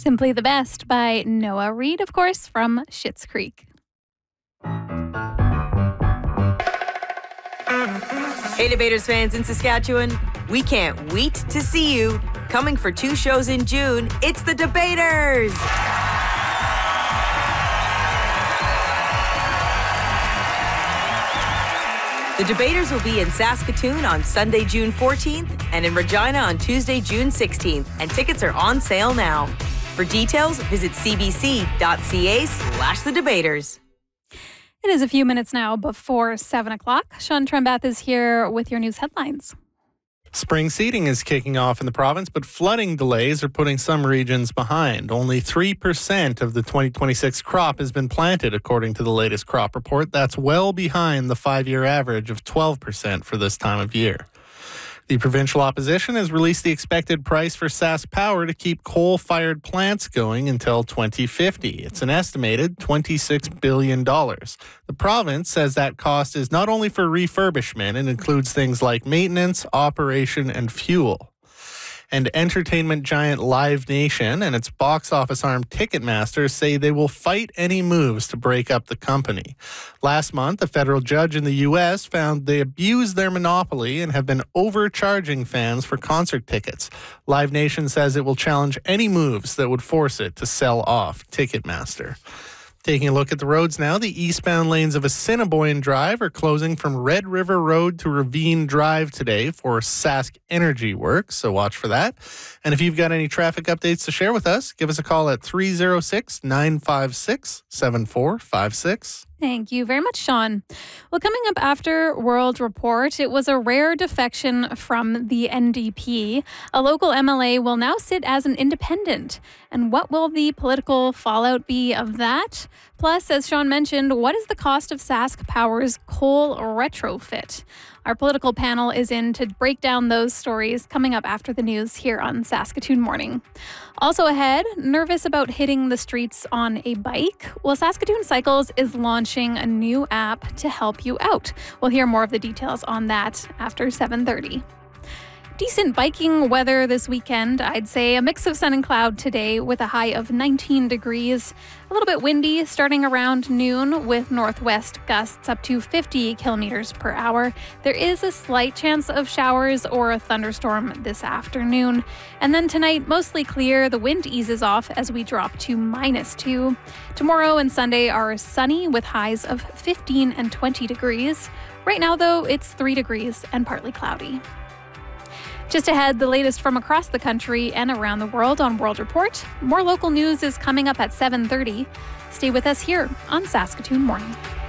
Simply the Best by Noah Reid, of course, from Schitt's Creek. Hey, Debaters fans in Saskatchewan, we can't wait to see you. Coming for 2 shows in June, it's the Debaters! The Debaters will be in Saskatoon on Sunday, June 14th, and in Regina on Tuesday, June 16th, and tickets are on sale now. For details, visit cbc.ca/thedebaters. It is a few minutes now before 7 o'clock. Sean Trembath is here with your news headlines. Spring seeding is kicking off in the province, but flooding delays are putting some regions behind. Only 3% of the 2026 crop has been planted, according to the latest crop report. That's well behind the 5-year average of 12% for this time of year. The provincial opposition has released the expected price for Sask Power to keep coal-fired plants going until 2050. It's an estimated $26 billion. The province says that cost is not only for refurbishment, it includes things like maintenance, operation, and fuel. And entertainment giant Live Nation and its box office arm Ticketmaster say they will fight any moves to break up the company. Last month, a federal judge in the U.S. found they abused their monopoly and have been overcharging fans for concert tickets. Live Nation says it will challenge any moves that would force it to sell off Ticketmaster. Taking a look at the roads now, the eastbound lanes of Assiniboine Drive are closing from Red River Road to Ravine Drive today for Sask Energy works, so watch for that. And if you've got any traffic updates to share with us, give us a call at 306-956-7456. Thank you very much, Sean. Well, coming up after World Report, it was a rare defection from the NDP. A local MLA will now sit as an independent. And what will the political fallout be of that? Plus, as Sean mentioned, what is the cost of Sask Power's coal retrofit? Our political panel is in to break down those stories coming up after the news here on Saskatoon Morning. Also ahead, nervous about hitting the streets on a bike? Well, Saskatoon Cycles is launching a new app to help you out. We'll hear more of the details on that after 7:30. Decent biking weather this weekend, I'd say. A mix of sun and cloud today with a high of 19 degrees. A little bit windy starting around noon with northwest gusts up to 50 kilometers per hour. There is a slight chance of showers or a thunderstorm this afternoon. And then tonight, mostly clear. The wind eases off as we drop to -2. Tomorrow and Sunday are sunny with highs of 15 and 20 degrees. Right now, though, it's 3 degrees and partly cloudy. Just ahead, the latest from across the country and around the world on World Report. More local news is coming up at 7:30. Stay with us here on Saskatoon Morning.